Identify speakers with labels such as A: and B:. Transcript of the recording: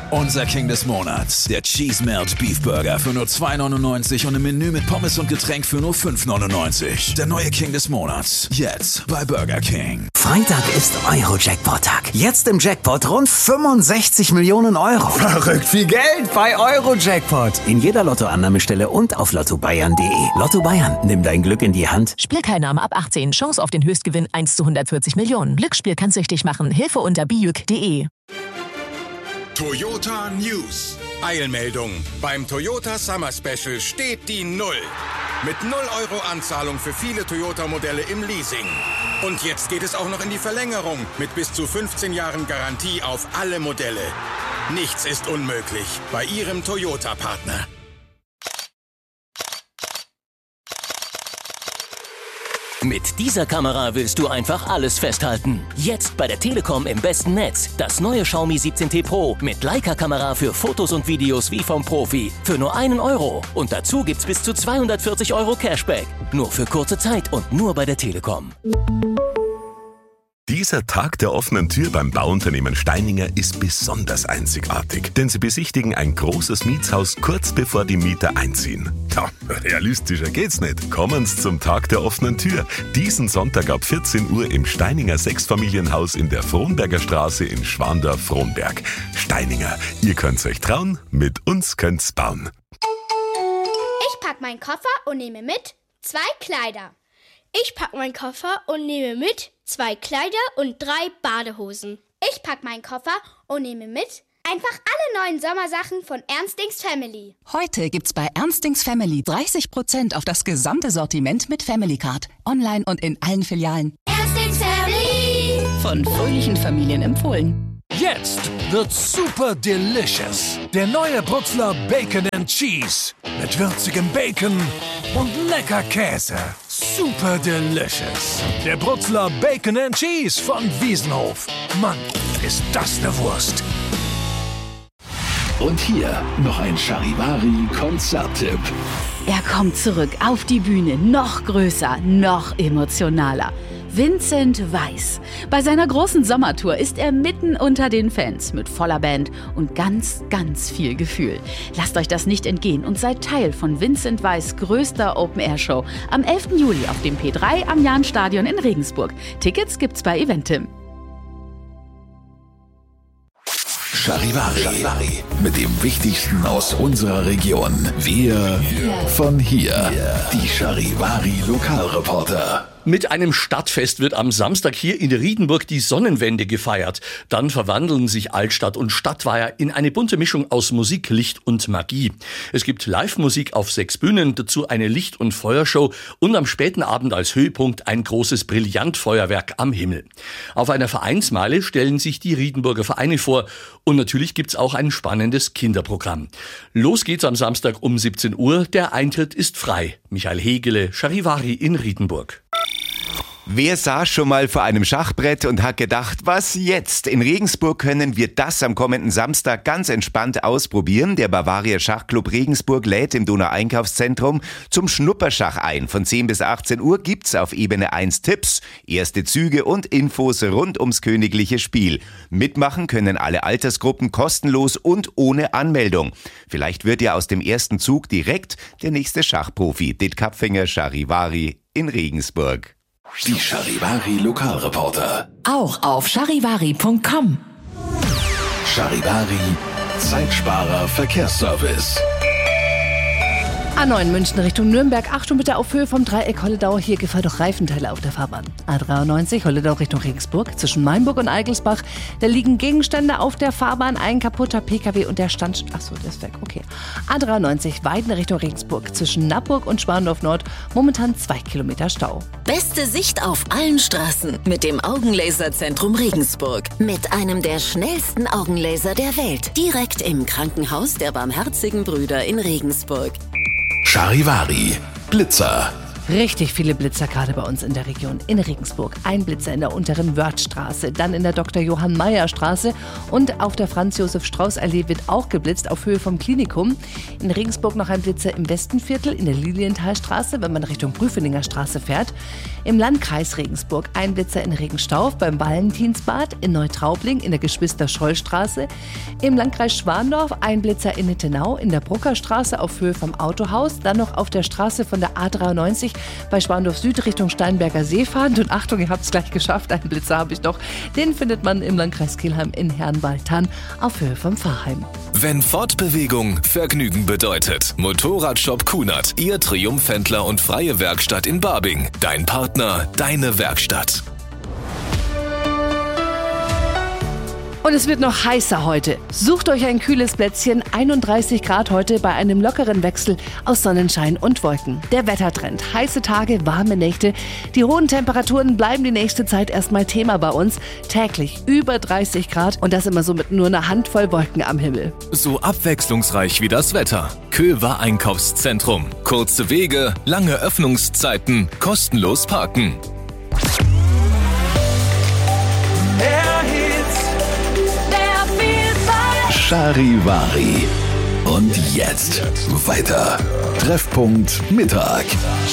A: Unser King des Monats, der Cheese Melt Beef Burger für nur $2,99 und im Menü mit Pommes und Getränk für nur $5,99. Der neue King des Monats, jetzt bei Burger King.
B: Freitag ist Euro-Jackpot-Tag. Jetzt im Jackpot rund 65 Millionen Euro.
C: Verrückt viel Geld bei Euro-Jackpot.
B: In jeder Lottoannahmestelle und auf lottobayern.de. Lotto Bayern, nimm dein Glück in die Hand.
D: Spielteilnahme ab 18. Chance auf den Höchstgewinn 1:140 Millionen. Glücksspiel kann süchtig machen. Hilfe unter bijuk.de.
E: Toyota News. Eilmeldung. Beim Toyota Summer Special steht die Null. Mit 0 Euro Anzahlung für viele Toyota-Modelle im Leasing. Und jetzt geht es auch noch in die Verlängerung mit bis zu 15 Jahren Garantie auf alle Modelle. Nichts ist unmöglich bei Ihrem Toyota-Partner.
F: Mit dieser Kamera willst du einfach alles festhalten. Jetzt bei der Telekom im besten Netz. Das neue Xiaomi 17T Pro mit Leica-Kamera für Fotos und Videos wie vom Profi. Für nur €1. Und dazu gibt's bis zu 240 € Cashback. Nur für kurze Zeit und nur bei der Telekom.
G: Dieser Tag der offenen Tür beim Bauunternehmen Steininger ist besonders einzigartig, denn sie besichtigen ein großes Mietshaus kurz bevor die Mieter einziehen. Ja, realistischer geht's nicht. Kommen's zum Tag der offenen Tür. Diesen Sonntag ab 14 Uhr im Steininger Sechsfamilienhaus in der Frohnberger Straße in Schwandorf-Frohnberg. Steininger, ihr könnt's euch trauen, mit uns könnt's bauen.
H: Ich pack meinen Koffer und nehme mit 2 Kleider.
I: Ich pack meinen Koffer und nehme mit 2 Kleider und 3 Badehosen.
H: Ich pack meinen Koffer und nehme mit einfach alle neuen Sommersachen von Ernstings Family.
J: Heute gibt's bei Ernstings Family 30% auf das gesamte Sortiment mit Family Card. Online und in allen Filialen.
H: Ernstings Family!
J: Von fröhlichen Familien empfohlen.
K: Jetzt wird's super delicious. Der neue Brutzler Bacon and Cheese. Mit würzigem Bacon und lecker Käse. Super delicious. Der Brutzler Bacon and Cheese von Wiesenhof. Mann, ist das eine Wurst.
L: Und hier noch ein Charivari-Konzerttipp.
M: Er kommt zurück auf die Bühne, noch größer, noch emotionaler. Vincent Weiss. Bei seiner großen Sommertour ist er mitten unter den Fans mit voller Band und ganz, ganz viel Gefühl. Lasst euch das nicht entgehen und seid Teil von Vincent Weiss' größter Open-Air-Show am 11. Juli auf dem P3 am Jahnstadion in Regensburg. Tickets gibt's bei Eventim.
L: Charivari. Mit dem Wichtigsten aus unserer Region. Wir von hier. Die Charivari Lokalreporter.
N: Mit einem Stadtfest wird am Samstag hier in Riedenburg die Sonnenwende gefeiert. Dann verwandeln sich Altstadt und Stadtweiher in eine bunte Mischung aus Musik, Licht und Magie. Es gibt Live-Musik auf 6 Bühnen, dazu eine Licht- und Feuershow und am späten Abend als Höhepunkt ein großes Brillantfeuerwerk am Himmel. Auf einer Vereinsmeile stellen sich die Riedenburger Vereine vor und natürlich gibt's auch ein spannendes Kinderprogramm. Los geht's am Samstag um 17 Uhr. Der Eintritt ist frei. Michael Hegele, Charivari in Riedenburg.
O: Wer saß schon mal vor einem Schachbrett und hat gedacht, was jetzt? In Regensburg können wir das am kommenden Samstag ganz entspannt ausprobieren. Der Bavaria Schachclub Regensburg lädt im Donau-Einkaufszentrum zum Schnupperschach ein. Von 10 bis 18 Uhr gibt's auf Ebene 1 Tipps, erste Züge und Infos rund ums königliche Spiel. Mitmachen können alle Altersgruppen kostenlos und ohne Anmeldung. Vielleicht wird ja aus dem ersten Zug direkt der nächste Schachprofi. Dit Kapfinger, Charivari in Regensburg.
L: Die Charivari Lokalreporter.
M: Auch auf charivari.com.
L: Charivari, Zeitsparer Verkehrsservice.
P: A9 München Richtung Nürnberg. Achtung bitte auf Höhe vom Dreieck Holledau. Hier Gefahr durch Reifenteile auf der Fahrbahn. A93 Holledau Richtung Regensburg. Zwischen Mainburg und Eigelsbach. Da liegen Gegenstände auf der Fahrbahn. Ein kaputter PKW und der Stand... Achso, der ist weg. Okay. A93 Weiden Richtung Regensburg. Zwischen Nappburg und Schwandorf Nord. Momentan 2 Kilometer Stau.
Q: Beste Sicht auf allen Straßen mit dem Augenlaserzentrum Regensburg. Mit einem der schnellsten Augenlaser der Welt. Direkt im Krankenhaus der Barmherzigen Brüder in Regensburg.
L: Charivari, Blitzer.
P: Richtig viele Blitzer gerade bei uns in der Region. In Regensburg ein Blitzer in der unteren Wörthstraße, dann in der Dr. Johann Mayer Straße und auf der Franz-Josef-Strauß-Allee wird auch geblitzt auf Höhe vom Klinikum. In Regensburg noch ein Blitzer im Westenviertel in der Lilienthalstraße, wenn man Richtung Prüfeninger Straße fährt. Im Landkreis Regensburg ein Blitzer in Regenstauf beim Valentinsbad, in Neutraubling in der Geschwister-Scholl-Straße. Im Landkreis Schwandorf ein Blitzer in Nittenau in der Bruckerstraße auf Höhe vom Autohaus, dann noch auf der Straße von der A93 bei Schwandorf Süd Richtung Steinberger See fahrend. Und Achtung, ihr habt es gleich geschafft, einen Blitzer habe ich noch. Den findet man im Landkreis Kelheim in Herrenwaldtann auf Höhe vom Pfarrheim.
R: Wenn Fortbewegung Vergnügen bedeutet. Motorradshop Kunert, Ihr Triumphhändler und freie Werkstatt in Babing. Dein Partner, deine Werkstatt.
P: Und es wird noch heißer heute. Sucht euch ein kühles Plätzchen. 31 Grad heute bei einem lockeren Wechsel aus Sonnenschein und Wolken. Der Wettertrend. Heiße Tage, warme Nächte. Die hohen Temperaturen bleiben die nächste Zeit erstmal Thema bei uns. Täglich über 30 Grad und das immer so mit nur einer Handvoll Wolken am Himmel.
R: So abwechslungsreich wie das Wetter. Köwer Einkaufszentrum. Kurze Wege, lange Öffnungszeiten, kostenlos parken.
L: Charivari. Und jetzt weiter. Treffpunkt Mittag.